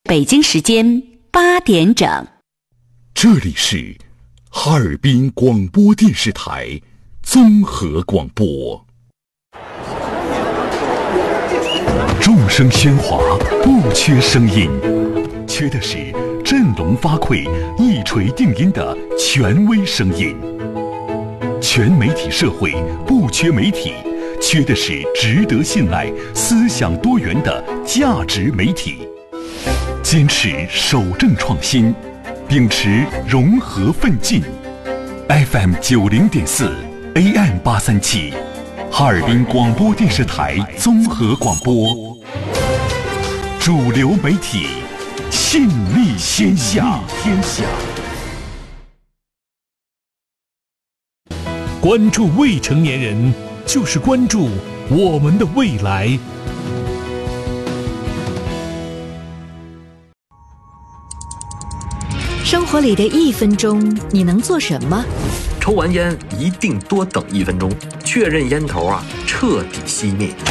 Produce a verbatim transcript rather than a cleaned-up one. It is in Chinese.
北京时间八点整， 这里是哈尔滨广播电视台综合广播。众声喧哗，不缺声音，缺的是振聋发聩、一锤定音的权威声音。全媒体社会不缺媒体，缺的是值得信赖、思想多元的价值媒体。坚持守正创新，秉持融合奋进。F M 九零点四 A M 八三七，哈尔滨广播电视台综合广播，主流媒体，信力天下。天下。 关注未成年人，就是关注我们的未来。 生活里的一分钟，你能做什么？ 抽完烟一定多等一分钟，确认烟头啊彻底熄灭。